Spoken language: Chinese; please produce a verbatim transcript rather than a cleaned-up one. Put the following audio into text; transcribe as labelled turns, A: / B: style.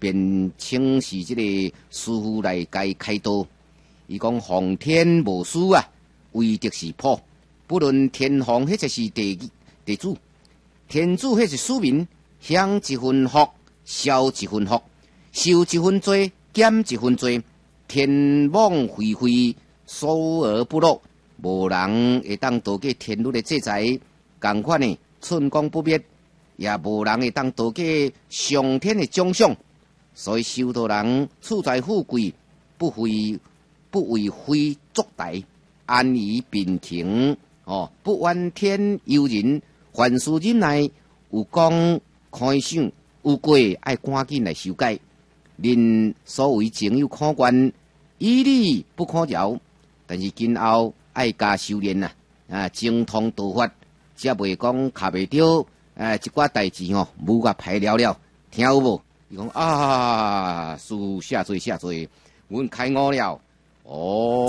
A: 便请示这个师傅来该开刀。伊讲皇天无私啊，唯独是破。不论天皇，迄就是地地主；天主，迄是庶民。享一分福，消一分福，受一分罪，减一分罪。天网恢恢，疏而不漏，无人会当逃过天律的制裁。共款呢，寸光不灭，也无人会当逃过上天的奖赏。所以修道人处在富贵，不为不为非作歹，安于平庭。哦，不怨天尤人，凡事忍耐，有功开赏，有过爱赶紧来修改。恁所谓情有可原，以理不可饶。但是今后爱加修炼呐，啊，精通道法，才袂讲卡袂着。诶，一寡代志吼，无甲排了了，听有无？伊讲啊，师父下罪下罪，阮开悟了，哦。